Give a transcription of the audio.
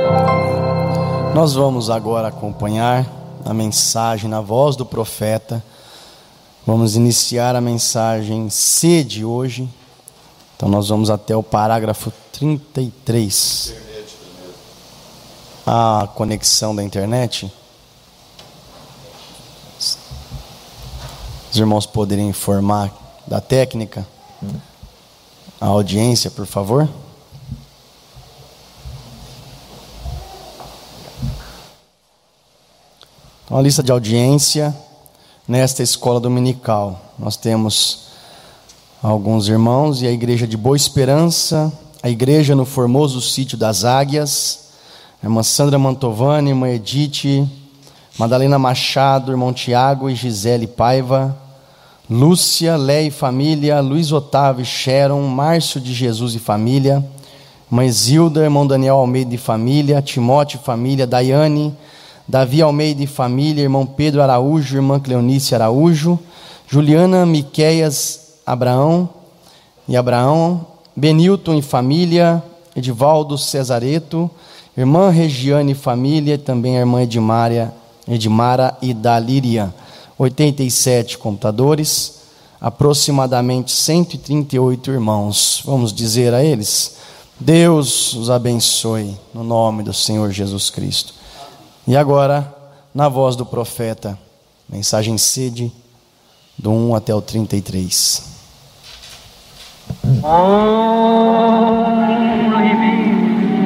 Nós vamos agora acompanhar a mensagem na voz do profeta. Vamos iniciar a mensagem C de hoje. Então nós vamos até o parágrafo 33. A conexão da internet. Os irmãos poderiam informar da técnica? A audiência, por favor. Então, a lista de audiência nesta escola dominical. Nós temos alguns irmãos e a igreja de Boa Esperança, a igreja no Formoso Sítio das Águias, a irmã Sandra Mantovani, irmã Edith, Madalena Machado, irmão Tiago e Gisele Paiva, Lúcia, Léia e família, Luiz Otávio e Sharon, Márcio de Jesus e família, irmã Isilda, irmão Daniel Almeida e família, Timóteo e família, Daiane, Davi Almeida e família, irmão Pedro Araújo, irmã Cleonice Araújo, Juliana Miqueias Abraão, Benilton e família, Edivaldo Cesareto, irmã Regiane e família, e também a irmã Edmara e Dalíria. 87 computadores, aproximadamente 138 irmãos. Vamos dizer a eles: Deus os abençoe, no nome do Senhor Jesus Cristo. E agora, na voz do profeta, mensagem C do 1 até o 33.